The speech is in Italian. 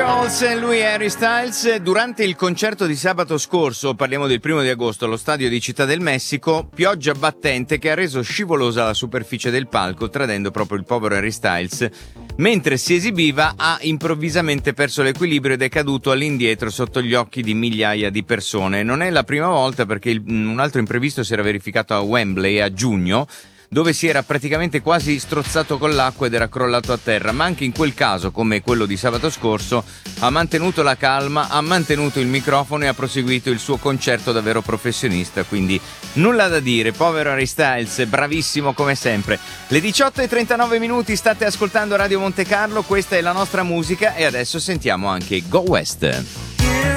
Girls, lui è Harry Styles. Durante il concerto di sabato scorso, parliamo del 1 agosto, allo stadio di Città del Messico, pioggia battente che ha reso scivolosa la superficie del palco, tradendo proprio il povero Harry Styles. Mentre si esibiva, ha improvvisamente perso l'equilibrio ed è caduto all'indietro sotto gli occhi di migliaia di persone. Non è la prima volta, perché un altro imprevisto si era verificato a Wembley a giugno, dove si era praticamente quasi strozzato con l'acqua ed era crollato a terra, ma anche in quel caso, come quello di sabato scorso, ha mantenuto la calma, ha mantenuto il microfono e ha proseguito il suo concerto da vero professionista, quindi nulla da dire, povero Harry Styles, bravissimo come sempre. Le 18:39 state ascoltando Radio Monte Carlo, questa è la nostra musica e adesso sentiamo anche Go West.